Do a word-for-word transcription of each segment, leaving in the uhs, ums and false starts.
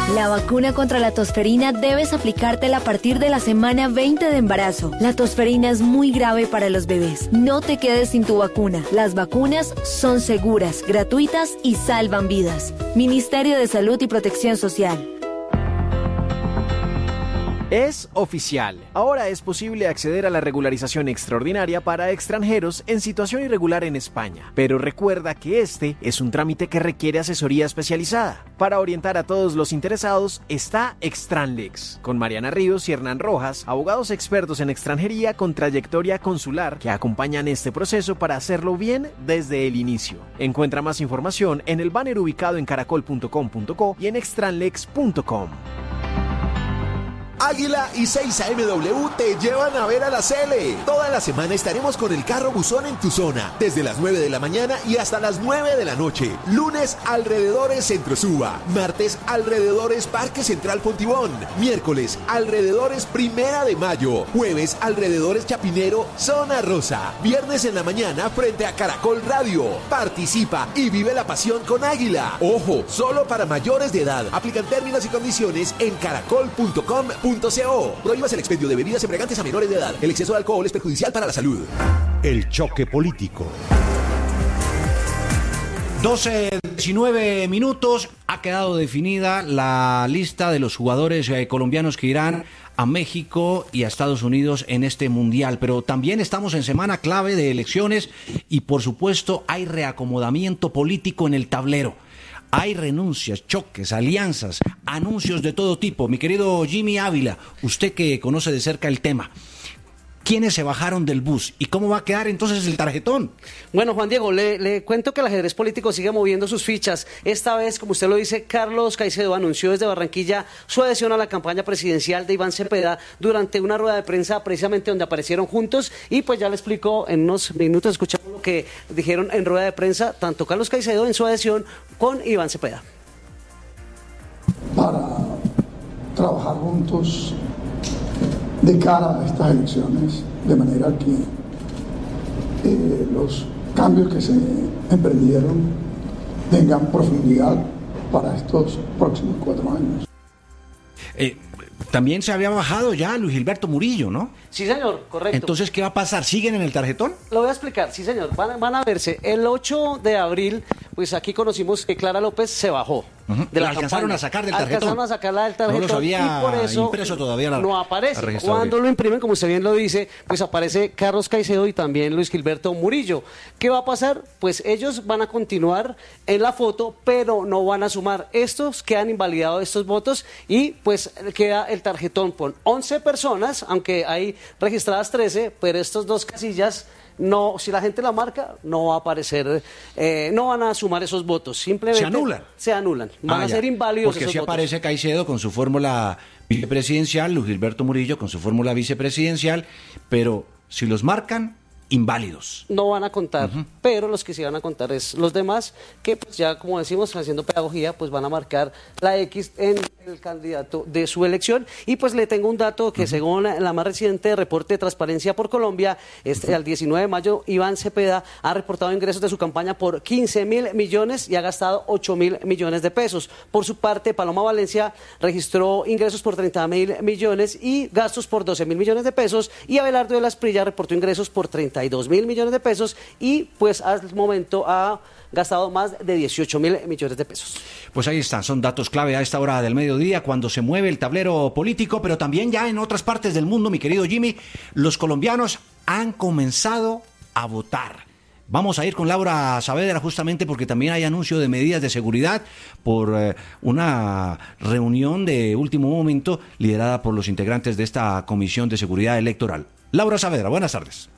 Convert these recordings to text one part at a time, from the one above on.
La vacuna contra la tosferina debes aplicártela a partir de la semana veinte de embarazo. La tosferina es muy grave para los bebés. No te quedes sin tu vacuna. Las vacunas son seguras, gratuitas y salvan vidas. Ministerio de Salud y Protección Social. Es oficial. Ahora es posible acceder a la regularización extraordinaria para extranjeros en situación irregular en España. Pero recuerda que este es un trámite que requiere asesoría especializada. Para orientar a todos los interesados está Extranlex, con Mariana Ríos y Hernán Rojas, abogados expertos en extranjería con trayectoria consular que acompañan este proceso para hacerlo bien desde el inicio. Encuentra más información en el banner ubicado en caracol punto com punto co y en extranlex punto com. Águila y seis A M W te llevan a ver a la Cele. Toda la semana estaremos con el carro buzón en tu zona, desde las nueve de la mañana y hasta las nueve de la noche. Lunes, alrededores Centro Suba. Martes, alrededores Parque Central Fontibón. Miércoles, alrededores Primera de Mayo. Jueves, alrededores Chapinero, Zona Rosa. Viernes en la mañana, frente a Caracol Radio. Participa y vive la pasión con Águila. Ojo, solo para mayores de edad. Aplican términos y condiciones en caracol punto com punto co. Prohíbas el expendio de bebidas embriagantes a menores de edad. El exceso de alcohol es perjudicial para la salud. El choque político. doce, diecinueve minutos. Ha quedado definida la lista de los jugadores eh, colombianos que irán a México y a Estados Unidos en este mundial, pero también estamos en semana clave de elecciones y por supuesto hay reacomodamiento político en el tablero. Hay renuncias, choques, alianzas, anuncios de todo tipo. Mi querido Jimmy Ávila, usted que conoce de cerca el tema, ¿quiénes se bajaron del bus? ¿Y cómo va a quedar entonces el tarjetón? Bueno, Juan Diego, le, le cuento que el ajedrez político sigue moviendo sus fichas. Esta vez, como usted lo dice, Carlos Caicedo anunció desde Barranquilla su adhesión a la campaña presidencial de Iván Cepeda durante una rueda de prensa precisamente donde aparecieron juntos y pues ya le explico en unos minutos, escuchamos lo que dijeron en rueda de prensa tanto Carlos Caicedo en su adhesión con Iván Cepeda. Para trabajar juntos de cara a estas elecciones, de manera que eh, los cambios que se emprendieron tengan profundidad para estos próximos cuatro años. Eh, también se había bajado ya Luis Gilberto Murillo, ¿no? Sí, señor, correcto. Entonces, ¿qué va a pasar? ¿Siguen en el tarjetón? Lo voy a explicar, sí, señor. Van, van a verse. El ocho de abril, pues aquí conocimos que Clara López se bajó. Uh-huh. De la la alcanzaron campaña. a sacar del tarjetón. Alcanzaron a sacarla del tarjetón. No los había y por eso impreso todavía la, no aparece. la Cuando lo imprimen, como usted bien lo dice, pues aparece Carlos Caicedo y también Luis Gilberto Murillo. ¿Qué va a pasar? Pues ellos van a continuar en la foto, pero no van a sumar. Estos quedan invalidados estos votos y pues queda el tarjetón con once personas, aunque hay registradas trece, pero estos dos casillas no, si la gente la marca, no va a aparecer, eh, no van a sumar esos votos, simplemente se anulan. Se anulan, van ah, a ya. ser inválidos Porque esos si votos. aparece Caicedo con su fórmula vicepresidencial, Luis Gilberto Murillo con su fórmula vicepresidencial, pero si los marcan, inválidos. No van a contar, uh-huh. pero los que sí van a contar es los demás, que pues ya como decimos, haciendo pedagogía, pues van a marcar la X en el candidato de su elección. Y pues le tengo un dato que uh-huh. según la más reciente reporte de Transparencia por Colombia, este, uh-huh. al diecinueve de mayo, Iván Cepeda ha reportado ingresos de su campaña por quince mil millones y ha gastado ocho mil millones de pesos. Por su parte, Paloma Valencia registró ingresos por treinta mil millones y gastos por doce mil millones de pesos, y Abelardo de la Esprilla reportó ingresos por treinta y dos mil millones de pesos y pues al momento ha gastado más de dieciocho mil millones de pesos. Pues ahí están, son datos clave a esta hora del mediodía cuando se mueve el tablero político, pero también ya en otras partes del mundo, mi querido Jimmy, los colombianos han comenzado a votar. Vamos a ir con Laura Saavedra justamente porque también hay anuncio de medidas de seguridad por eh, una reunión de último momento liderada por los integrantes de esta Comisión de Seguridad Electoral. Laura Saavedra, buenas tardes.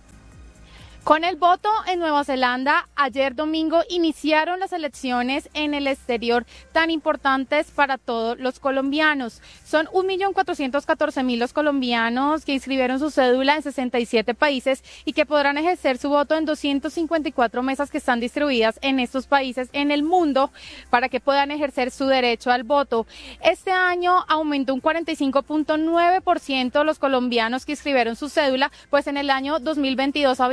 Con el voto en Nueva Zelanda, ayer domingo iniciaron las elecciones en el exterior tan importantes para todos los colombianos. Son un millón cuatrocientos catorce mil los colombianos que inscribieron su cédula en sesenta y siete países y que podrán ejercer su voto en doscientas cincuenta y cuatro mesas que están distribuidas en estos países en el mundo para que puedan ejercer su derecho al voto. Este año aumentó un cuarenta y cinco punto nueve por ciento los colombianos que inscribieron su cédula, pues en el año dos mil veintidós habían novecientos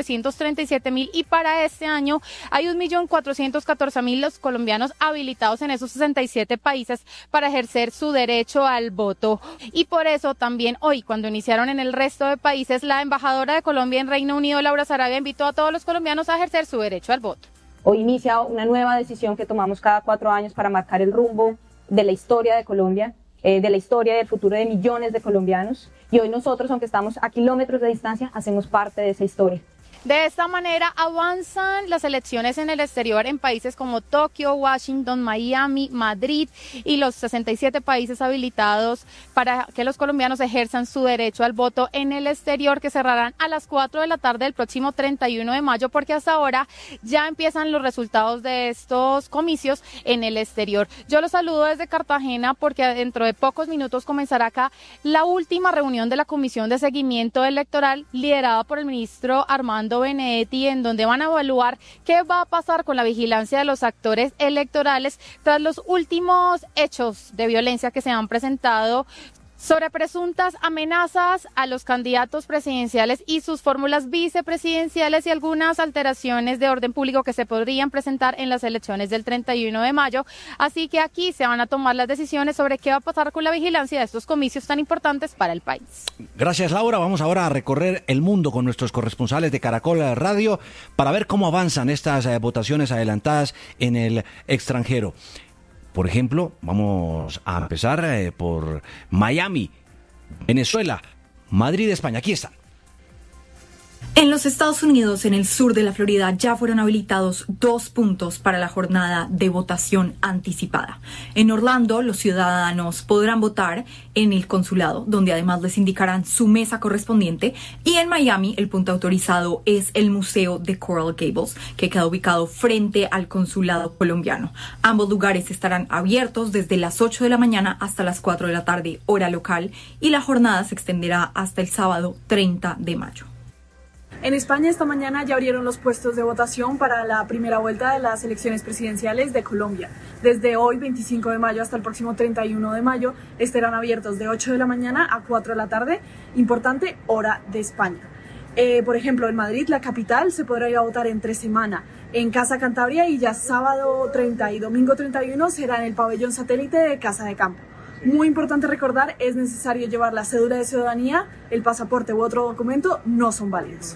novecientos treinta y siete mil y para este año hay un millón cuatrocientos catorce mil los colombianos habilitados en esos sesenta y siete países para ejercer su derecho al voto. Y por eso también hoy, cuando iniciaron en el resto de países, la embajadora de Colombia en Reino Unido, Laura Sarabia, invitó a todos los colombianos a ejercer su derecho al voto. Hoy inicia una nueva decisión que tomamos cada cuatro años para marcar el rumbo de la historia de Colombia, eh, de la historia y del futuro de millones de colombianos. Y hoy nosotros, aunque estamos a kilómetros de distancia, hacemos parte de esa historia. De esta manera avanzan las elecciones en el exterior en países como Tokio, Washington, Miami, Madrid y los sesenta y siete países habilitados para que los colombianos ejerzan su derecho al voto en el exterior, que cerrarán a las cuatro de la tarde del próximo treinta y uno de mayo, porque hasta ahora ya empiezan los resultados de estos comicios en el exterior. Yo los saludo desde Cartagena porque dentro de pocos minutos comenzará acá la última reunión de la Comisión de Seguimiento Electoral liderada por el ministro Armando Benedetti, en donde van a evaluar qué va a pasar con la vigilancia de los actores electorales tras los últimos hechos de violencia que se han presentado sobre presuntas amenazas a los candidatos presidenciales y sus fórmulas vicepresidenciales y algunas alteraciones de orden público que se podrían presentar en las elecciones del treinta y uno de mayo. Así que aquí se van a tomar las decisiones sobre qué va a pasar con la vigilancia de estos comicios tan importantes para el país. Gracias, Laura. Vamos ahora a recorrer el mundo con nuestros corresponsales de Caracol Radio para ver cómo avanzan estas eh, votaciones adelantadas en el extranjero. Por ejemplo, vamos a empezar eh, por Miami, Venezuela, Madrid, España. Aquí están. En los Estados Unidos, en el sur de la Florida, ya fueron habilitados dos puntos para la jornada de votación anticipada. En Orlando, los ciudadanos podrán votar en el consulado, donde además les indicarán su mesa correspondiente. Y en Miami, el punto autorizado es el Museo de Coral Gables, que queda ubicado frente al consulado colombiano. Ambos lugares estarán abiertos desde las ocho de la mañana hasta las cuatro de la tarde, hora local, y la jornada se extenderá hasta el sábado treinta de mayo. En España esta mañana ya abrieron los puestos de votación para la primera vuelta de las elecciones presidenciales de Colombia. Desde hoy, veinticinco de mayo, hasta el próximo treinta y uno de mayo, estarán abiertos de ocho de la mañana a cuatro de la tarde, importante hora de España. Eh, por ejemplo, en Madrid, la capital, se podrá ir a votar entre semana en Casa Cantabria y ya sábado treinta y domingo treinta y uno será en el pabellón satélite de Casa de Campo. Muy importante recordar, es necesario llevar la cédula de ciudadanía, el pasaporte u otro documento no son válidos.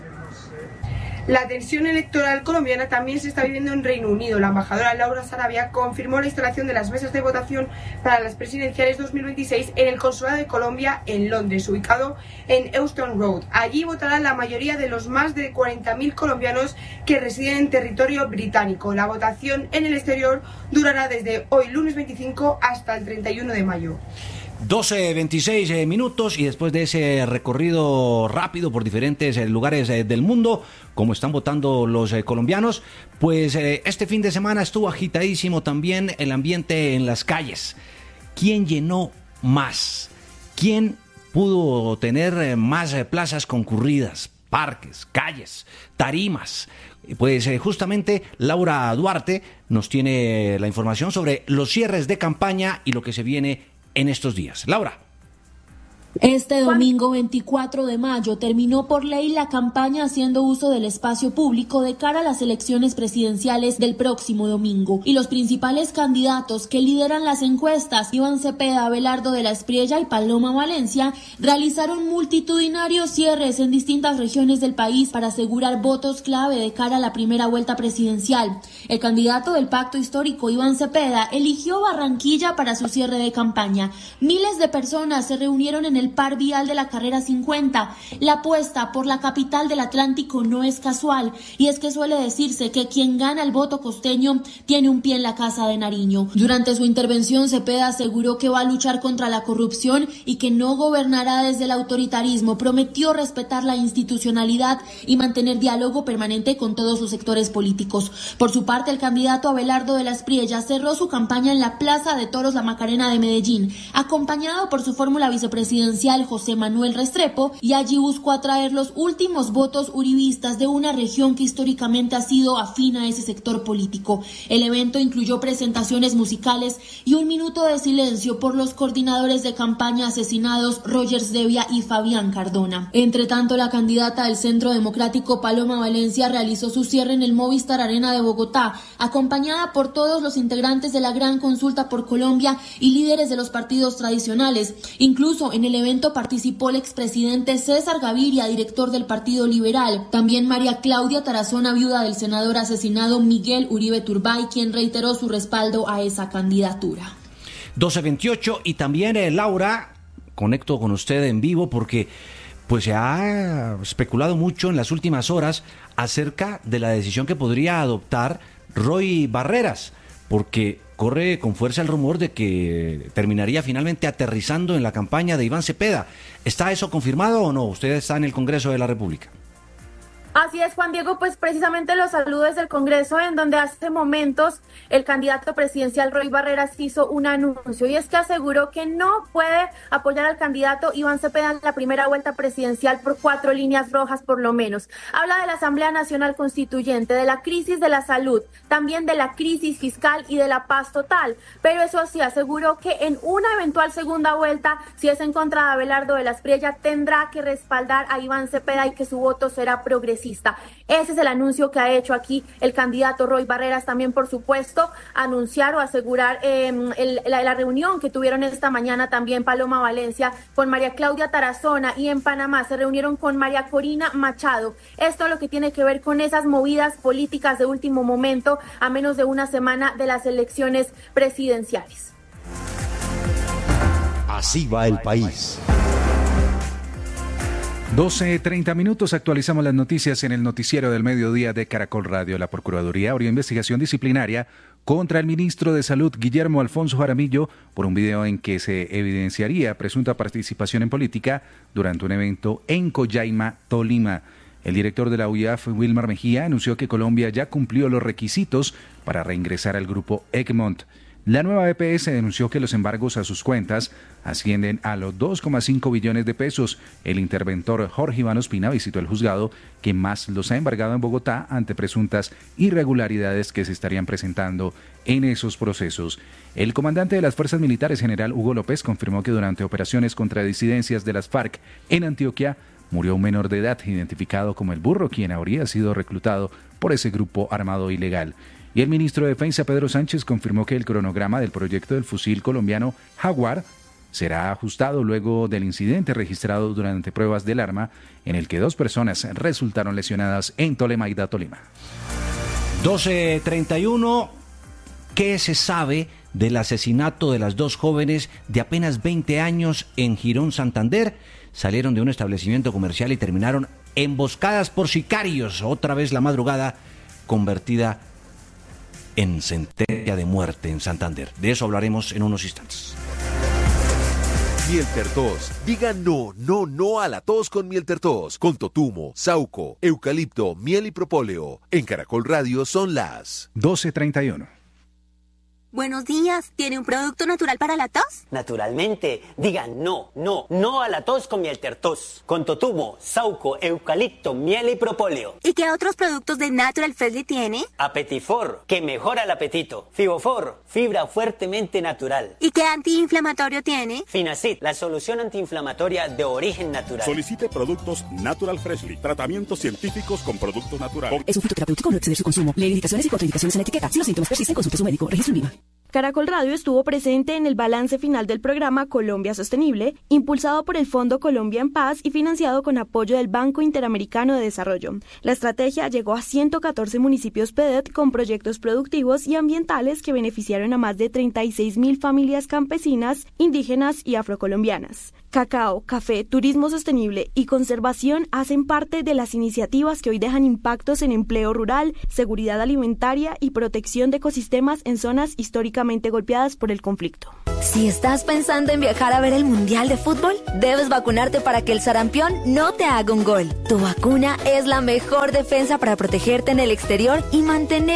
La tensión electoral colombiana también se está viviendo en Reino Unido. La embajadora Laura Sarabia confirmó la instalación de las mesas de votación para las presidenciales dos mil veintiséis en el Consulado de Colombia en Londres, ubicado en Euston Road. Allí votarán la mayoría de los más de cuarenta mil colombianos que residen en territorio británico. La votación en el exterior durará desde hoy, lunes veinticinco, hasta el treinta y uno de mayo. doce veintiséis eh, minutos y después de ese recorrido rápido por diferentes eh, lugares eh, del mundo, como están votando los eh, colombianos, pues eh, este fin de semana estuvo agitadísimo también el ambiente en las calles. ¿Quién llenó más? ¿Quién pudo tener eh, más eh, plazas concurridas, parques, calles, tarimas? Pues eh, justamente Laura Duarte nos tiene la información sobre los cierres de campaña y lo que se viene en estos días. Laura. Este domingo veinticuatro de mayo terminó por ley la campaña haciendo uso del espacio público de cara a las elecciones presidenciales del próximo domingo. Y los principales candidatos que lideran las encuestas, Iván Cepeda, Abelardo de la Espriella y Paloma Valencia, realizaron multitudinarios cierres en distintas regiones del país para asegurar votos clave de cara a la primera vuelta presidencial. El candidato del Pacto Histórico, Iván Cepeda, eligió Barranquilla para su cierre de campaña. Miles de personas se reunieron en el par vial de la carrera cincuenta. La apuesta por la capital del Atlántico no es casual, y es que suele decirse que quien gana el voto costeño tiene un pie en la casa de Nariño. Durante su intervención, Cepeda aseguró que va a luchar contra la corrupción y que no gobernará desde el autoritarismo. Prometió respetar la institucionalidad y mantener diálogo permanente con todos los sectores políticos. Por su parte, el candidato Abelardo de la Espriella cerró su campaña en la Plaza de Toros La Macarena de Medellín, acompañado por su fórmula vicepresidencial presidencial José Manuel Restrepo y allí buscó atraer los últimos votos uribistas de una región que históricamente ha sido afín a ese sector político. El evento incluyó presentaciones musicales y un minuto de silencio por los coordinadores de campaña asesinados Rogers Devia y Fabián Cardona. Entre tanto, la candidata del Centro Democrático Paloma Valencia realizó su cierre en el Movistar Arena de Bogotá, acompañada por todos los integrantes de la Gran Consulta por Colombia y líderes de los partidos tradicionales. Incluso en el evento participó el expresidente César Gaviria, director del Partido Liberal. También María Claudia Tarazona, viuda del senador asesinado Miguel Uribe Turbay, quien reiteró su respaldo a esa candidatura. doce veintiocho y también eh, Laura, conecto con usted en vivo porque pues se ha especulado mucho en las últimas horas acerca de la decisión que podría adoptar Roy Barreras, porque corre con fuerza el rumor de que terminaría finalmente aterrizando en la campaña de Iván Cepeda. ¿Está eso confirmado o no? Usted está en el Congreso de la República. Así es, Juan Diego, pues precisamente los saludo desde el Congreso, en donde hace momentos el candidato presidencial Roy Barreras hizo un anuncio, y es que aseguró que no puede apoyar al candidato Iván Cepeda en la primera vuelta presidencial por cuatro líneas rojas por lo menos. Habla de la Asamblea Nacional Constituyente, de la crisis de la salud, también de la crisis fiscal y de la paz total, pero eso sí, aseguró que en una eventual segunda vuelta, si es en contra de Abelardo de las Priella, tendrá que respaldar a Iván Cepeda y que su voto será progresista. Ese es el anuncio que ha hecho aquí el candidato Roy Barreras. También, por supuesto, anunciar o asegurar eh, el, la, la reunión que tuvieron esta mañana también Paloma Valencia con María Claudia Tarazona, y en Panamá se reunieron con María Corina Machado. Esto es lo que tiene que ver con esas movidas políticas de último momento a menos de una semana de las elecciones presidenciales. Así va el país. doce treinta minutos, actualizamos las noticias en el noticiero del mediodía de Caracol Radio. La Procuraduría abrió investigación disciplinaria contra el ministro de Salud, Guillermo Alfonso Jaramillo, por un video en que se evidenciaría presunta participación en política durante un evento en Coyaima, Tolima. El director de la U I A F, Wilmar Mejía, anunció que Colombia ya cumplió los requisitos para reingresar al grupo Egmont. La nueva E P S denunció que los embargos a sus cuentas ascienden a los dos coma cinco billones de pesos. El interventor Jorge Iván Ospina visitó el juzgado que más los ha embargado en Bogotá ante presuntas irregularidades que se estarían presentando en esos procesos. El comandante de las Fuerzas Militares, general Hugo López, confirmó que durante operaciones contra disidencias de las FARC en Antioquia murió un menor de edad identificado como el Burro, quien habría sido reclutado por ese grupo armado ilegal. Y el ministro de Defensa, Pedro Sánchez, confirmó que el cronograma del proyecto del fusil colombiano Jaguar será ajustado luego del incidente registrado durante pruebas del arma, en el que dos personas resultaron lesionadas en Tolemaida, Tolima. doce treinta y uno, ¿qué se sabe del asesinato de las dos jóvenes de apenas veinte años en Girón, Santander? Salieron de un establecimiento comercial y terminaron emboscadas por sicarios. Otra vez la madrugada convertida en sentencia de muerte en Santander. De eso hablaremos en unos instantes. Mieltertos. Diga no, no, no a la tos con Mieltertos. Con totumo, sauco, eucalipto, miel y propóleo. En Caracol Radio son las doce treinta y uno. Buenos días, ¿tiene un producto natural para la tos? Naturalmente, digan no, no, no a la tos con Mieltertos. Con totumo, sauco, eucalipto, miel y propóleo. ¿Y qué otros productos de Natural Freshly tiene? Apetifor, que mejora el apetito. Fibofor, fibra fuertemente natural. ¿Y qué antiinflamatorio tiene? Finacid, la solución antiinflamatoria de origen natural. Solicite productos Natural Freshly, tratamientos científicos con productos naturales. Es un fitoterapéutico, no exceder su consumo. Lee indicaciones y contraindicaciones en la etiqueta. Si los síntomas persisten, consulte a su médico. Registro en I V A. Caracol Radio estuvo presente en el balance final del programa Colombia Sostenible, impulsado por el Fondo Colombia en Paz y financiado con apoyo del Banco Interamericano de Desarrollo. La estrategia llegó a ciento catorce municipios P E D E T con proyectos productivos y ambientales que beneficiaron a más de treinta y seis mil familias campesinas, indígenas y afrocolombianas. Cacao, café, turismo sostenible y conservación hacen parte de las iniciativas que hoy dejan impactos en empleo rural, seguridad alimentaria y protección de ecosistemas en zonas históricamente golpeadas por el conflicto. Si estás pensando en viajar a ver el Mundial de Fútbol, debes vacunarte para que el sarampión no te haga un gol. Tu vacuna es la mejor defensa para protegerte en el exterior y mantener